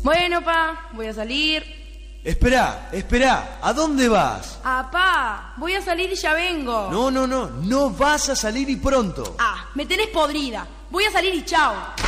Bueno, pa, voy a salir. Esperá, ¿a dónde vas? Ah, pa, voy a salir y ya vengo. No vas a salir y pronto. Ah, me tenés podrida. Voy a salir y chao.